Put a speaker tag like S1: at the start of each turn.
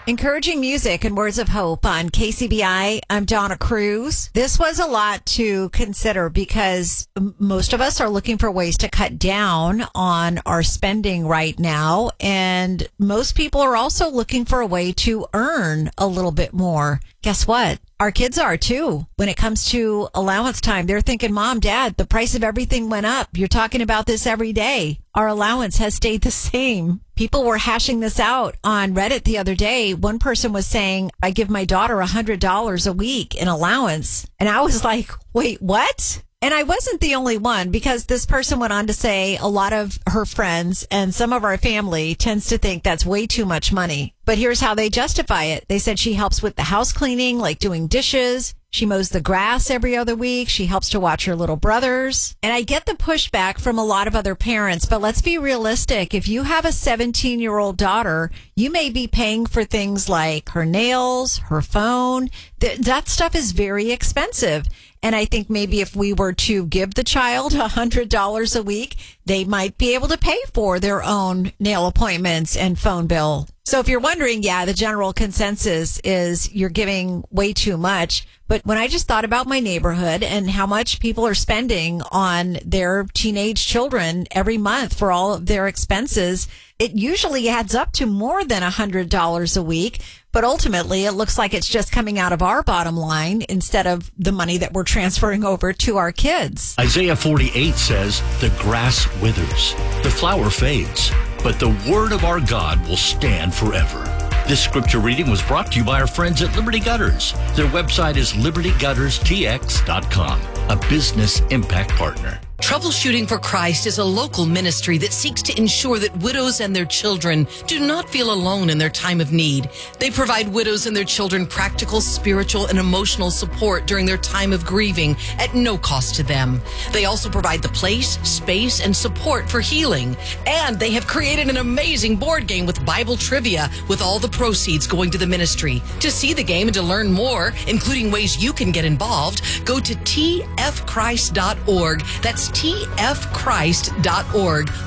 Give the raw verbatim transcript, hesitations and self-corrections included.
S1: Encouraging music and words of hope on K C B I. I'm Donna Cruz. This was a lot to consider because most of us are looking for ways to cut down on our spending right now. And most people are also looking for a way to earn a little bit more. Guess what? Our kids are too. When it comes to allowance time, they're thinking, Mom, Dad, the price of everything went up. You're talking about this every day. Our allowance has stayed the same. People were hashing this out on Reddit the other day. One person was saying, I give my daughter one hundred dollars a week in allowance. And I was like, wait, what? And I wasn't the only one, because this person went on to say a lot of her friends and some of our family tends to think that's way too much money. But here's how they justify it. They said she helps with the house cleaning, like doing dishes. She mows the grass every other week. She helps to watch her little brothers. And I get the pushback from a lot of other parents, but let's be realistic. If you have a seventeen-year-old daughter, you may be paying for things like her nails, her phone. Th- that stuff is very expensive. And I think maybe if we were to give the child one hundred dollars a week, they might be able to pay for their own nail appointments and phone bill. So if you're wondering, yeah, the general consensus is you're giving way too much. But when I just thought about my neighborhood and how much people are spending on their teenage children every month for all of their expenses, it usually adds up to more than one hundred dollars a week. But ultimately, it looks like it's just coming out of our bottom line instead of the money that we're transferring over to our kids.
S2: Isaiah forty-eight says, the grass withers, the flower fades, but the word of our God will stand forever. This scripture reading was brought to you by our friends at Liberty Gutters. Their website is liberty gutters t x dot com, a business impact partner.
S3: Troubleshooting for Christ is a local ministry that seeks to ensure that widows and their children do not feel alone in their time of need. They provide widows and their children practical, spiritual, and emotional support during their time of grieving at no cost to them. They also provide the place, space, and support for healing. And they have created an amazing board game with Bible trivia, with all the proceeds going to the ministry. To see the game and to learn more, including ways you can get involved, go to t f christ dot org. That's t f christ dot org.